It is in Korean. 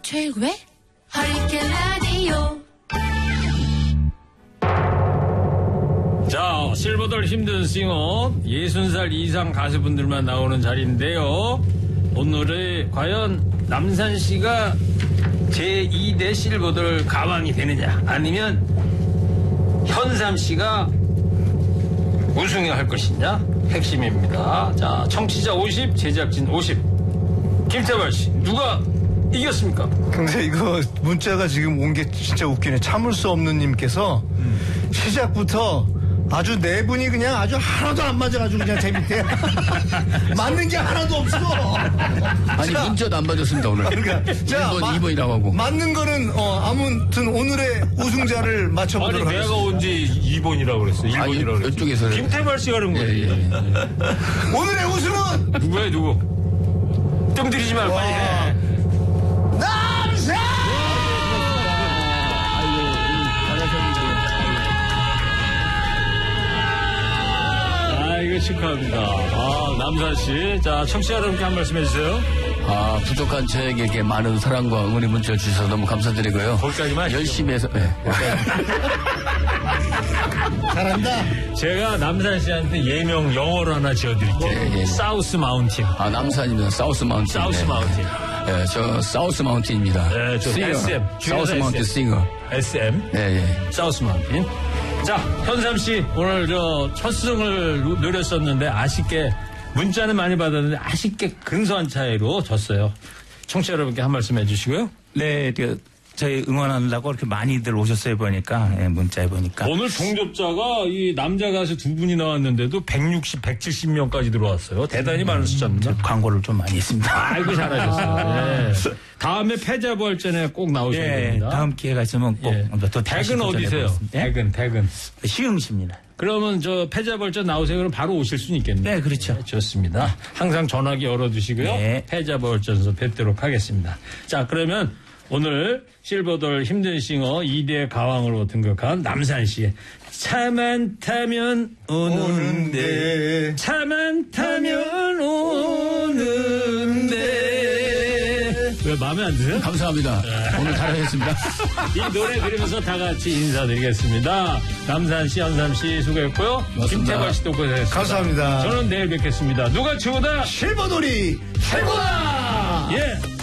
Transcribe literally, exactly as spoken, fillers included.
최일구의 허리케인 라디오. 자, 실버돌 힘든 싱어 예순 살 이상 가수분들만 나오는 자리인데요. 오늘은 과연 남산 씨가 제이 대 실버돌 가왕이 되느냐, 아니면 현삼 씨가 우승을 할 것이냐, 핵심입니다. 자, 청취자 오십, 제작진 오십. 김태발 씨, 누가 이겼습니까? 근데 이거 문자가 지금 온 게 진짜 웃기네. 참을 수 없는 님께서 음. 시작부터 아주 네 분이 그냥 아주 하나도 안 맞아가지고 그냥 재밌대. 맞는 게 하나도 없어. 아니, 자, 문자도 안 맞았습니다, 오늘. 그러니까, 자, 일 번, 마, 이 번이라고 하고. 맞는 거는, 어, 아무튼 오늘의 우승자를 맞춰보도록 아니, 하겠습니다. 내가 온지 이 번이라고 그랬어. 일 번이라고 그랬어. 이쪽에서. 김태발 씨가 그런 거예요. 예, 예. 오늘의 우승은 누구야, 누구? 뜸 들이지 말고 빨리 해. 남산! 이거 축하합니다. 아, 남산 씨. 자, 청취자 여러분께 한 말씀 해주세요. 아, 부족한 저에게 이렇게 많은 사랑과 응원의 문자를 주셔서 너무 감사드리고요. 거기까지만 열심히 해서, 네. 잘한다. 제가 남산 씨한테 예명 영어로 하나 지어드릴게요. 예, 예. 사우스 마운틴. 아, 남산입니다. 사우스 마운틴. 사우스 네. 마운틴. 네, 저 사우스 마운틴입니다. 네, 저 싱어. 에스엠. 사우스 마운틴 에스엠. 싱어. 에스엠. 네, 예. 사우스 마운틴. 자, 현삼 씨, 오늘 저 첫 승을 노렸었는데 아쉽게, 문자는 많이 받았는데 아쉽게 근소한 차이로 졌어요. 청취자 여러분께 한 말씀 해주시고요. 네, 그 저희 응원하려고 이렇게 많이들 오셨어요, 보니까. 예, 문자에 보니까. 오늘 종접자가 이 남자 가수 두 분이 나왔는데도 백육십, 백칠십 명까지 들어왔어요. 대단히 많은 숫자입니다. 광고를 좀 많이 했습니다. 아이고, 잘하셨어요. 예. 다음에 패자부활전에 꼭 나오셔야 예, 됩니다. 다음 기회가 있으면 꼭. 예. 또 다시 댁은 어디세요? 도전해보겠습니다. 예? 댁은, 댁은. 시흥시입니다. 그러면 저 패자부활전 나오세요. 그럼 바로 오실 수는 있겠네요. 네, 그렇죠. 네, 좋습니다. 항상 전화기 열어두시고요. 네. 패자부활전에서 뵙도록 하겠습니다. 자, 그러면 오늘 실버돌 힘든 싱어 이 대 가왕으로 등극한 남산 씨의 차만 타면 오는데, 차만 타면 오는데. 왜 마음에 안 드세요? 감사합니다. 오늘 잘하셨습니다. 이 노래 들으면서 다 같이 인사드리겠습니다. 남산 씨, 현삼 씨 수고했고요. 김태발 씨도 고생했습니다. 감사합니다. 저는 내일 뵙겠습니다. 누가 최고다? 실버돌이 최고다! 예.